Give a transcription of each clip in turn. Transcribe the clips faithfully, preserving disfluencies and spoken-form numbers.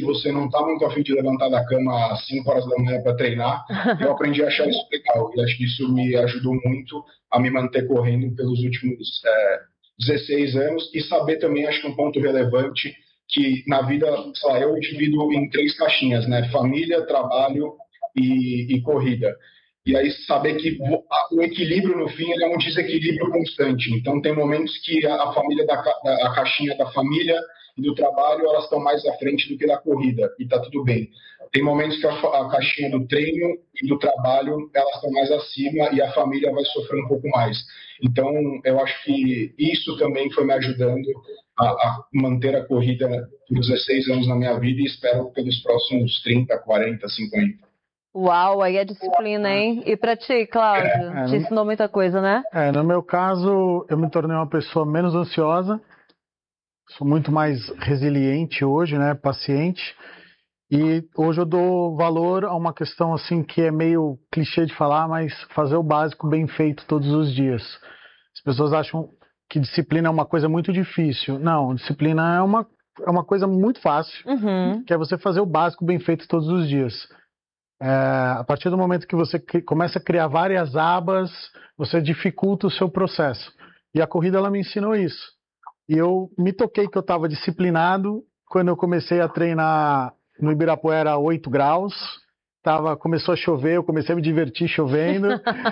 você não está muito a fim de levantar da cama às cinco horas da manhã para treinar, eu aprendi a achar isso legal. E acho que isso me ajudou muito a me manter correndo pelos últimos é, dezesseis anos e saber também, acho que um ponto relevante, que na vida, sei lá, eu divido em três caixinhas, né? Família, trabalho e, e corrida. E aí saber que o equilíbrio, no fim, ele é um desequilíbrio constante. Então, tem momentos que a, a família da, da a caixinha da família e do trabalho, elas estão mais à frente do que da corrida, e tá tudo bem. Tem momentos que a, a caixinha do treino e do trabalho, elas estão mais acima e a família vai sofrer um pouco mais. Então, eu acho que isso também foi me ajudando a, a manter a corrida por dezesseis anos na minha vida e espero pelos próximos trinta, quarenta, cinquenta. Uau, aí é disciplina, hein? E pra ti, Cláudio? É, Te no... ensinou muita coisa, né? É, no meu caso, eu me tornei uma pessoa menos ansiosa, sou muito mais resiliente hoje, né? Paciente. E hoje eu dou valor a uma questão assim que é meio clichê de falar, mas fazer o básico bem feito todos os dias. As pessoas acham que disciplina é uma coisa muito difícil. Não, disciplina é uma, é uma coisa muito fácil, Uhum. que é você fazer o básico bem feito todos os dias. É, a partir do momento que você começa a criar várias abas, você dificulta o seu processo. E a corrida, ela me ensinou isso. E eu me toquei que eu estava disciplinado quando eu comecei a treinar no Ibirapuera a oito graus. Tava, começou a chover, eu comecei a me divertir chovendo.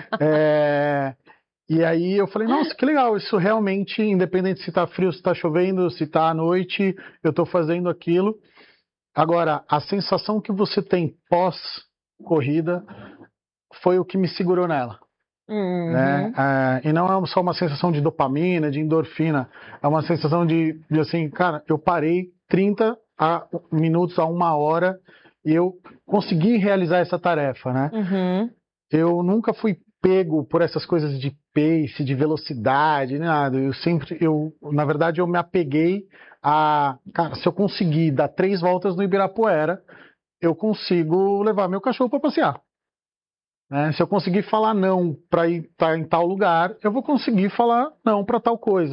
é, e aí eu falei, nossa, que legal, isso realmente, independente se está frio, se está chovendo, se está à noite, eu estou fazendo aquilo. Agora, a sensação que você tem pós-corrida foi o que me segurou nela. Uhum. Né? É, e não é só uma sensação de dopamina, de endorfina, é uma sensação de, de assim, cara, eu parei trinta a, minutos a uma hora e eu consegui realizar essa tarefa, né? Uhum. Eu nunca fui pego por essas coisas de pace, de velocidade, nada. Eu sempre, eu, na verdade, eu me apeguei a, cara, se eu conseguir dar três voltas no Ibirapuera, eu consigo levar meu cachorro para passear. Né? Se eu conseguir falar não para ir pra, em tal lugar, eu vou conseguir falar não para tal coisa.